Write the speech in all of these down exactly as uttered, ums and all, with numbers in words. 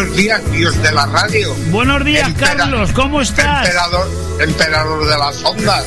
buenos días, Dios de la radio. Buenos días, Empera- Carlos, ¿cómo estás? Emperador, emperador de las ondas.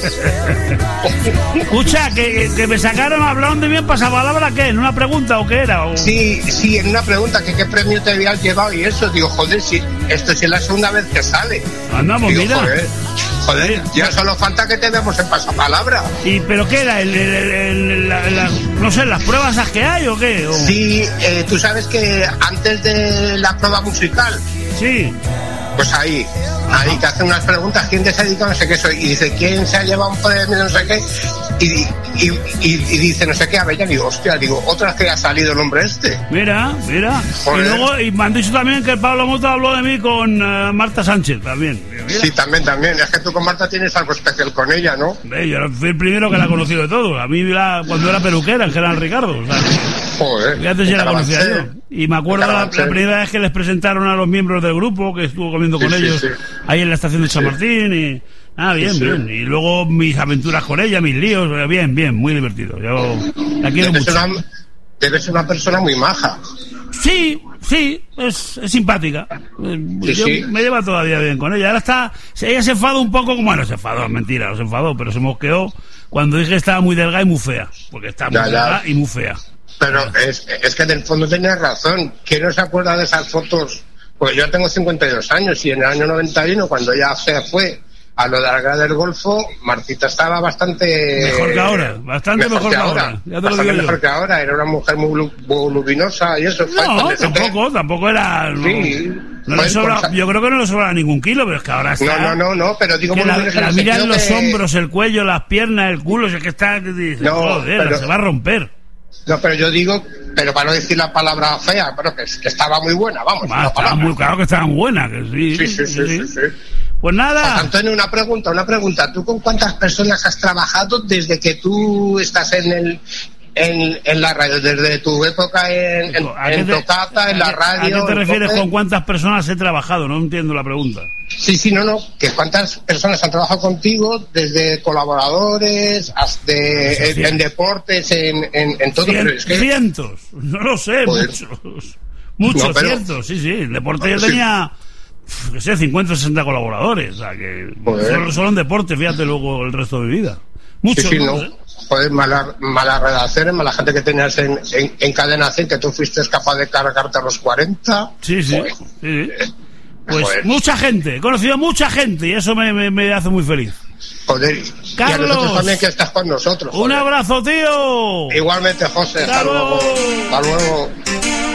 Escucha, que, que me sacaron, hablaron de mí en pasapalabra, ¿qué? ¿En una pregunta o qué era? O... Sí, sí, en una pregunta, que qué premio te habías llevado y eso. Digo, joder, si esto es la segunda vez que sale. Andamos, Digo, mira. Joder, joder, ya solo falta que te demos en pasapalabra. ¿Y pero qué era? El, el, el, el, la, la, no sé, ¿las pruebas esas que hay o qué? O... Sí, eh, tú sabes que antes de la prueba musical... Sí. Pues ahí, ahí Ajá. que hace unas preguntas, ¿quién te se ha dedicado? No sé qué soy. Y dice, ¿quién se ha llevado un premio? No sé qué. Y, y, y, y dice, no sé qué, a ver, ya digo, hostia, digo, otra vez que ha salido el hombre este. Mira, mira. Joder. Y luego, y me han dicho también que Pablo Moto habló de mí con uh, Marta Sánchez también. Mira. Sí, también, también. Es que tú con Marta tienes algo especial con ella, ¿no? Ve, yo fui el primero que la he conocido de todo. A mí la, cuando era peluquera, en General Ricardo. O sea, joder. Fíjate si la conocía yo. Y me acuerdo la, la primera vez que les presentaron a los miembros del grupo, que estuvo comiendo con sí, ellos sí, sí. ahí en la estación de San sí. Martín y... Ah, bien, sí, sí. bien. Y luego mis aventuras con ella, mis líos, bien, bien, muy divertido. Yo la quiero debe mucho. Ser una, debe ser una persona muy maja. Sí, sí, es, es simpática. Sí, yo sí. me lleva todavía bien con ella. Ahora está, ella se enfadó un poco, como bueno, se enfadó, mentira, no se enfadó, pero se mosqueó cuando dije que estaba muy delgada y muy fea, porque está muy ya, delgada ya. y muy fea. Pero es, es que en el fondo tenías razón. ¿Quién no se acuerda de esas fotos? Pues yo tengo cincuenta y dos años y en el año noventa y uno, cuando ya se fue a lo de la Guerra del Golfo, Martita estaba bastante... Mejor que ahora, bastante mejor, mejor que ahora. ahora. Ya te bastante lo digo mejor yo. que ahora, era una mujer muy voluminosa y eso. No, tampoco, tampoco era... No, sí. No le sobra, por... Yo creo que no le sobra ningún kilo, pero es que ahora está... No, no, no, no pero digo... Que la la miran los que... hombros, el cuello, las piernas, el culo, es que está... Que dice, no, joder, pero... se va a romper. No, pero yo digo, pero para no decir la palabra fea, pero que, que estaba muy buena, vamos. Ah, estaba muy claro que estaba muy buena, que sí. Sí, sí, sí, sí. sí, sí. Pues nada. Pues, Antonio, una pregunta, una pregunta. ¿Tú con cuántas personas has trabajado desde que tú estás en el en, en la radio, desde tu época en, en, en te, Tocata, en la radio? ¿A qué te refieres con cuántas personas he trabajado? No entiendo la pregunta. Sí, sí, no, no. Que cuántas personas han trabajado contigo, desde colaboradores, hasta de, en, en deportes, en, en, en todo. Cien, pero es que... Cientos, no lo sé, Joder. muchos. Muchos, no, pero... cientos, sí, sí. El deporte no, yo tenía... Sí. Que sé, cincuenta o sesenta colaboradores, o sea, que solo, solo en deporte, fíjate luego el resto de mi vida. Muchos, sí, sí, ¿no? no. Joder, malas mala redacciones, mala gente que tenías en, en, en cadena C, que tú fuiste capaz de cargarte a los cuarenta. Sí, sí, joder. sí. Pues joder. Mucha gente, he conocido a mucha gente y eso me, me, me hace muy feliz. Joder, Carlos, y a nosotros también que estás con nosotros. Joder. Un abrazo, tío. Igualmente, José, hasta, hasta luego. Hasta luego.